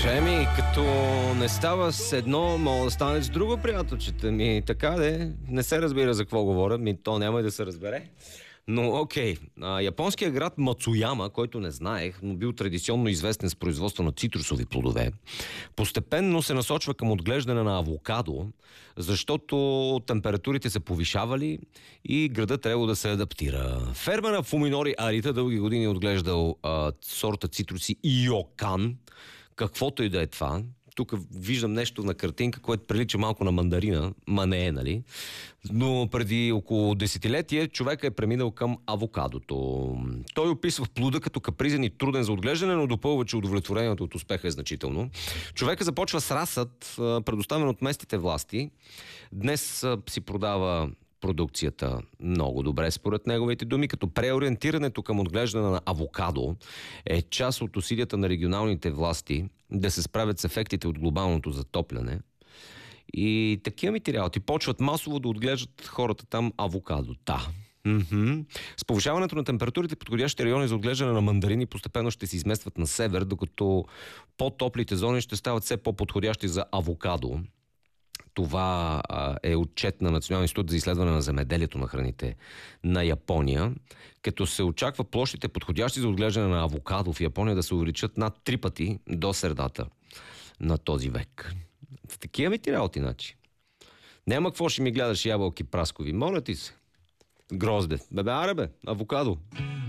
Еми, като не става с едно, мога да стане с друго, приятелчета ми. Така де, не се разбира за какво говоря, то няма и да се разбере. Но окей, японският град Мацуяма, който не знаех, но бил традиционно известен с производство на цитрусови плодове, постепенно се насочва към отглеждане на авокадо, защото температурите се повишавали и градът трябва да се адаптира. Фермера Фуминори Арита дълги години е отглеждал сорта цитруси Иокан, каквото и да е това. Тук виждам нещо на картинка, което прилича малко на мандарина, ма не е, нали? Но преди около десетилетие човека е преминал към авокадото. Той описва плода като капризен и труден за отглеждане, но допълва, че удовлетворението от успеха е значително. Човека започва с разсад, предоставен от местните власти. Днес си продава продукцията много добре, според неговите думи, като преориентирането към отглеждане на авокадо е част от усилията на регионалните власти да се справят с ефектите от глобалното затопляне. И такива материали почват масово да отглеждат хората там авокадота. С повишаването на температурите подходящите райони за отглеждане на мандарини постепенно ще се изместват на север, докато по-топлите зони ще стават все по-подходящи за авокадо. Това е отчет на Националния институт за изследване на земеделието на храните на Япония, като се очаква площите, подходящи за отглеждане на авокадо в Япония, да се увеличат над 3 пъти до средата на този век. В такива ми ти работи, значи. Няма какво ще ми гледаш ябълки праскови. Моля ти се. Грозде. Бебе, аре бе, авокадо.